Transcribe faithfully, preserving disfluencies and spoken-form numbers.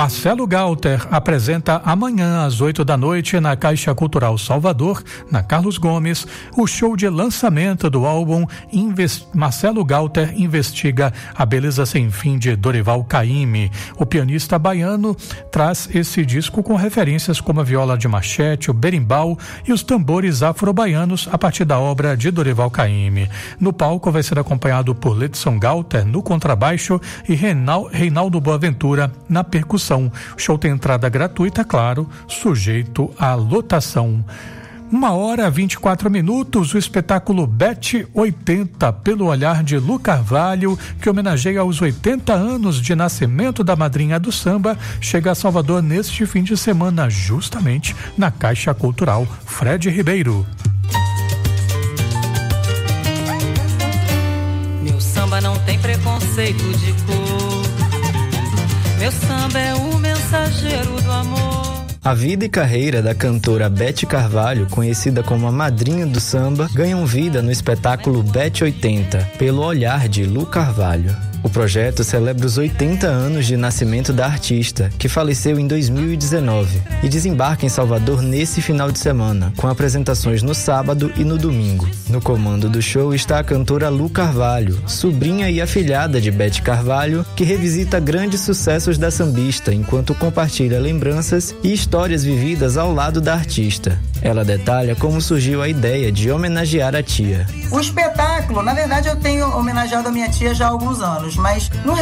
Marcelo Galter apresenta amanhã às oito da noite na Caixa Cultural Salvador, na Carlos Gomes, o show de lançamento do álbum Invest... Marcelo Galter Investiga a Beleza Sem Fim de Dorival Caymmi. O pianista baiano traz esse disco com referências como a viola de machete, o berimbau e os tambores afro-baianos a partir da obra de Dorival Caymmi. No palco vai ser acompanhado por Letson Galter no contrabaixo e Reinaldo Boaventura na percussão. O show tem entrada gratuita, claro, sujeito à lotação. Uma hora e vinte e quatro minutos, o espetáculo Bet oitenta, pelo olhar de Lu Carvalho, que homenageia os oitenta anos de nascimento da madrinha do samba, chega a Salvador neste fim de semana, justamente na Caixa Cultural Fred Ribeiro. Meu samba não tem preconceito de cor. Meu samba é o mensageiro do amor. A vida e carreira da cantora Beth Carvalho, conhecida como a madrinha do samba, ganham vida no espetáculo Bet oitenta, pelo olhar de Lu Carvalho. O projeto celebra os oitenta anos de nascimento da artista, que faleceu em dois mil e dezenove, e desembarca em Salvador nesse final de semana, com apresentações no sábado e no domingo. No comando do show está a cantora Lu Carvalho, sobrinha e afilhada de Beth Carvalho, que revisita grandes sucessos da sambista enquanto compartilha lembranças e histórias vividas ao lado da artista. Ela detalha como surgiu a ideia de homenagear a tia. O espetáculo, na verdade eu tenho homenageado a minha tia já há alguns anos, mas no